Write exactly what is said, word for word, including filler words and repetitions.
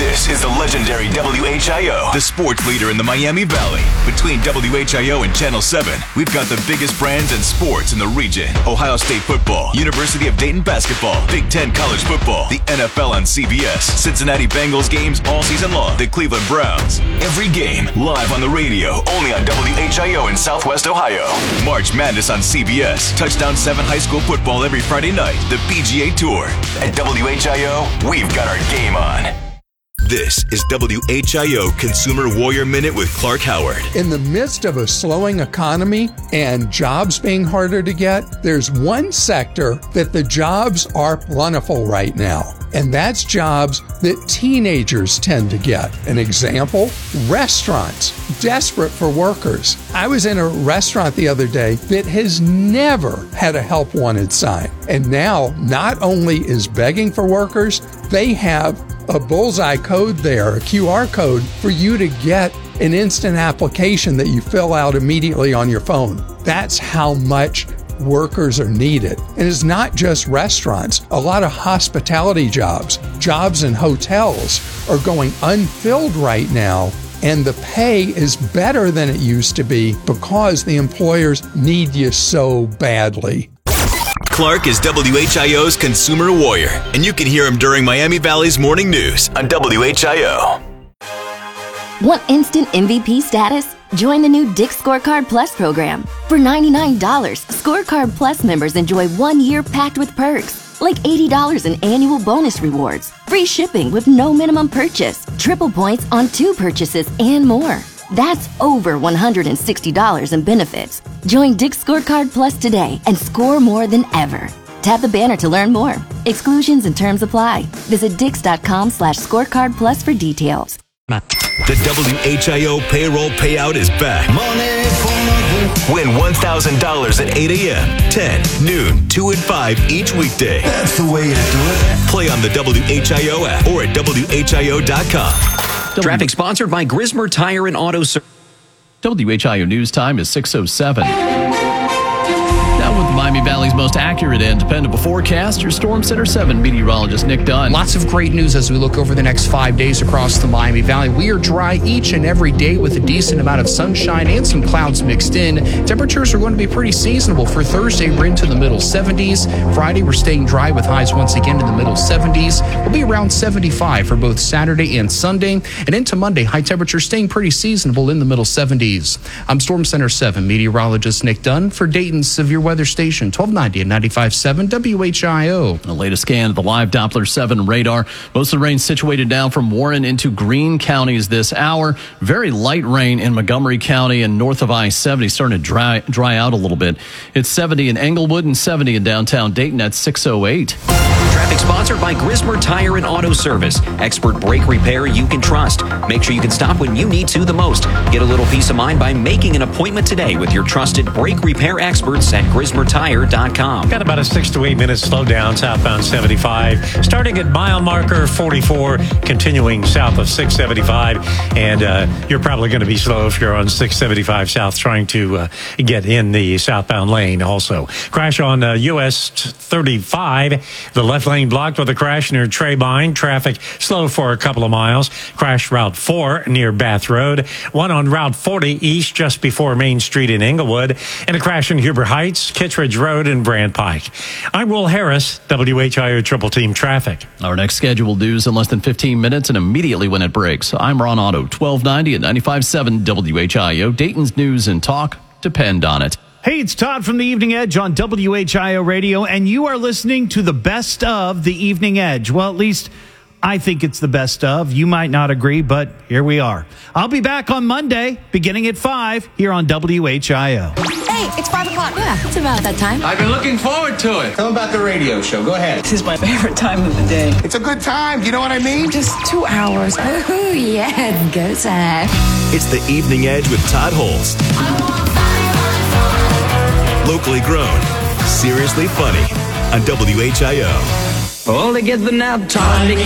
This is the legendary W H I O, the sports leader in the Miami Valley. Between W H I O and Channel seven, we've got the biggest brands and sports in the region. Ohio State football, University of Dayton basketball, Big Ten college football, the N F L on C B S, Cincinnati Bengals games all season long, the Cleveland Browns. Every game live on the radio, only on W H I O in Southwest Ohio. March Madness on C B S, Touchdown seven high school football every Friday night, the P G A Tour. At W H I O, we've got our game on. This is W H I O Consumer Warrior Minute with Clark Howard. In the midst of a slowing economy and jobs being harder to get, there's one sector that the jobs are plentiful right now, and that's jobs that teenagers tend to get. An example, restaurants, desperate for workers. I was in a restaurant the other day that has never had a help wanted sign, and now not only is begging for workers, they have a bullseye code there, a Q R code for you to get an instant application that you fill out immediately on your phone. That's how much workers are needed. And it's not just restaurants. A lot of hospitality jobs, jobs in hotels are going unfilled right now, and the pay is better than it used to be because the employers need you so badly. Clark is W H I O's Consumer Warrior, and you can hear him during Miami Valley's Morning News on W H I O. Want instant M V P status? Join the new Dick's Scorecard Plus program. For ninety-nine dollars, Scorecard Plus members enjoy one year packed with perks, like eighty dollars in annual bonus rewards, free shipping with no minimum purchase, triple points on two purchases, and more. That's over one hundred sixty dollars in benefits. Join Dick's Scorecard Plus today and score more than ever. Tap the banner to learn more. Exclusions and terms apply. Visit dix.com slash scorecard plus for details. The W H I O payroll payout is back. Money for Win one thousand dollars at eight a.m., ten, noon, two, and five each weekday. That's the way to do it. Play on the W H I O app or at W H I O dot com. Traffic sponsored by Grismer Tire and Auto Service. W H I O News Time is six oh seven. Now with Miami Valley's most accurate and dependable forecast, your Storm Center seven meteorologist Nick Dunn. Lots of great news as we look over the next five days across the Miami Valley. We are dry each and every day with a decent amount of sunshine and some clouds mixed in. Temperatures are going to be pretty seasonable. For Thursday, we're into the middle seventies. Friday, we're staying dry with highs once again in the middle seventies. We'll be around seventy-five for both Saturday and Sunday. And into Monday, high temperatures staying pretty seasonable in the middle seventies. I'm Storm Center seven meteorologist Nick Dunn for Dayton's Severe Weather Station, twelve ninety and ninety-five point seven W H I O. The latest scan of the live Doppler seven radar. Most of the rain situated down from Warren into Greene counties this hour. Very light rain in Montgomery County and north of I seventy, starting to dry, dry out a little bit. It's seventy in Englewood and seventy in downtown Dayton at six oh eight. Traffic sponsored by Grismer Tire and Auto Service. Expert brake repair you can trust. Make sure you can stop when you need to the most. Get a little peace of mind by making an appointment today with your trusted brake repair experts at Grismer Tire dot com. Got about a six to eight minute slowdown southbound seventy-five, starting at mile marker forty-four, continuing south of six seventy-five, and uh, you're probably going to be slow if you're on six seventy-five south trying to uh, get in the southbound lane also. Crash on uh, U S thirty-five, the left lane blocked with a crash near Trebine. Traffic slow for a couple of miles. Crash Route four near Bath Road. One on Route forty east just before Main Street in Englewood. And a crash in Huber Heights, Kittredge Road, and Brand Pike. I'm Will Harris, W H I O Triple Team Traffic. Our next scheduled news in less than fifteen minutes and immediately when it breaks. I'm Ron Otto, twelve ninety and ninety-five point seven W H I O. Dayton's news and talk depend on it. Hey, it's Todd from the Evening Edge on W H I O Radio, and you are listening to the best of the Evening Edge. Well, at least I think it's the best of. You might not agree, but here we are. I'll be back on Monday, beginning at five, here on W H I O. Hey, it's five o'clock. Yeah, it's about that time. I've been looking forward to it. Tell them about the radio show. Go ahead. This is my favorite time of the day. It's a good time. You know what I mean? Just two hours. Ooh, yeah, go time. It's the Evening Edge with Todd Holst. Locally grown, seriously funny on W H I O. All together now, Todd.